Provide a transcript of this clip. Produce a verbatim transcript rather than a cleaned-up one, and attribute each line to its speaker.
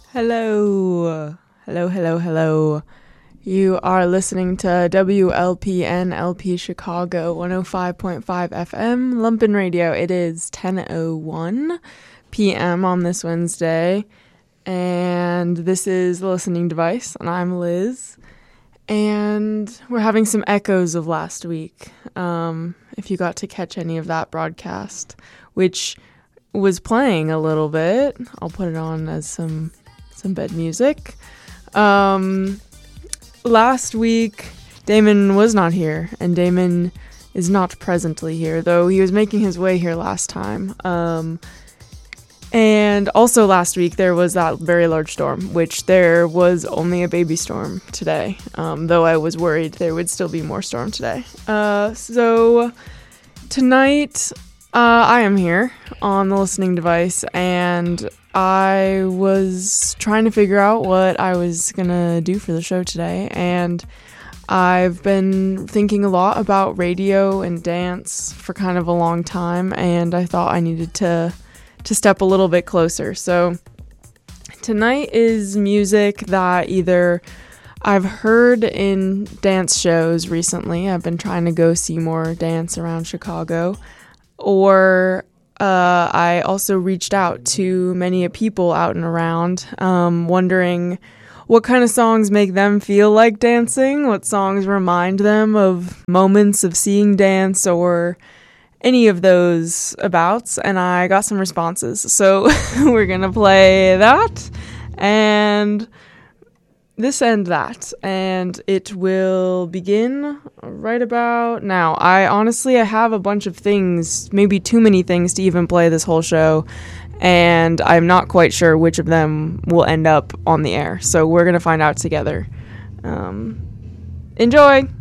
Speaker 1: Hello. Hello, hello, hello. You are listening to W L P N L P Chicago one oh five point five F M Lumpen Radio. It is ten oh one p.m. on this Wednesday, and this is The Listening Device, and I'm Liz. And we're having some echoes of last week, um, if you got to catch any of that broadcast, which was playing a little bit. I'll put it on as some some bed music. Um, last week, Damon was not here, and Damon is not presently here, though he was making his way here last time. Um, and also last week, there was that very large storm, which there was only a baby storm today, um, though I was worried there would still be more storm today. Uh, so tonight, uh, I am here on The Listening Device, and I was trying to figure out what I was gonna do for the show today, and I've been thinking a lot about radio and dance for kind of a long time, and I thought I needed to to step a little bit closer. So tonight is music that either I've heard in dance shows recently. I've been trying to go see more dance around Chicago, or Uh, I also reached out to many people out and around, um, wondering what kind of songs make them feel like dancing, what songs remind them of moments of seeing dance, or any of those abouts, and I got some responses. So we're gonna play that, and this and that, and it will begin right about now. I honestly, I have a bunch of things, maybe too many things to even play this whole show, and I'm not quite sure which of them will end up on the air, so we're gonna find out together. Um, enjoy!